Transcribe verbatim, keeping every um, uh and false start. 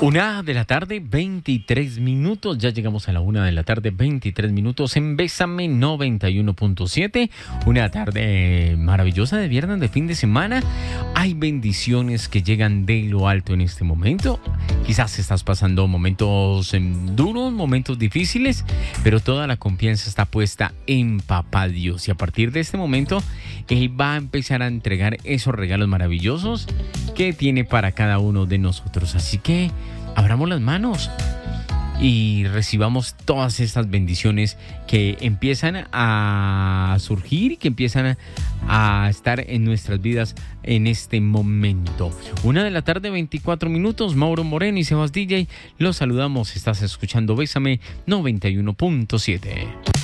Una de la tarde, veintitrés minutos. Ya llegamos a la una de la tarde, veintitrés minutos en Bésame noventa y uno punto siete. Una tarde maravillosa de viernes, de fin de semana. Hay bendiciones que llegan de lo alto en este momento. Quizás estás pasando momentos duros, momentos difíciles, pero toda la confianza está puesta en Papá Dios. Y a partir de este momento, Él va a empezar a entregar esos regalos maravillosos que tiene para cada uno de nosotros. Así que abramos las manos y recibamos todas estas bendiciones que empiezan a surgir y que empiezan a estar en nuestras vidas en este momento. Una de la tarde, veinticuatro minutos. Mauro Moreno y Sebas D J los saludamos. Estás escuchando Bésame noventa y uno punto siete.